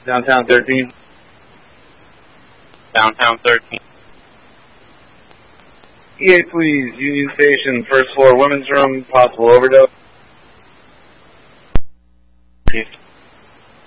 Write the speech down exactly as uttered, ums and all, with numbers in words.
Downtown thirteen. Downtown thirteen. E A, please. Union Station, first floor, women's room, possible overdose. Peace.